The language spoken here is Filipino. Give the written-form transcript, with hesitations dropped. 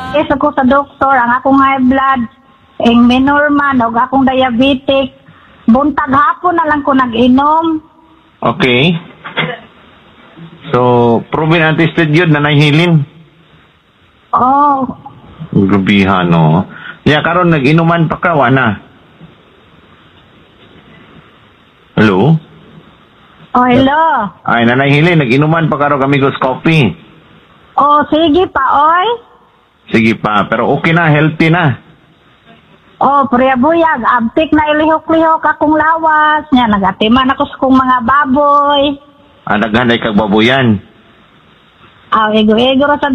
Yes, ako sa doktor, ang akong high blood, ang menorman, o akong diabetic. Buntag hapon na lang ko nag-inom. Okay. So, proven and tested yun, Nanay Helen. Oh, Grabihan, no? Ya, karon nag-inuman pa ka, wala. Hello? oh hello. Ay, Nanay Helen, nag-inuman pa karon Amigos Coffee. Oh, sige pa, oy. Sige pa, pero okay na, healthy na. Oh, priyabuyag, abtik na ilihok-lihok akong lawas. Nya, nagatiman ako sa kong mga baboy. Naghanay kag baboyan. Ego-ego ra sa